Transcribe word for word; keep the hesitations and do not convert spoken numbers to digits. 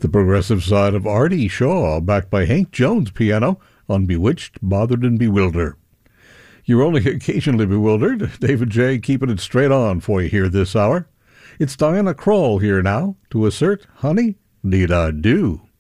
The progressive side of Artie Shaw, backed by Hank Jones piano on Bewitched, Bothered and Bewildered. You're only occasionally bewildered. David J. keeping it straight on for you here this hour. It's Diana Krall here now to assert, honey, need I do?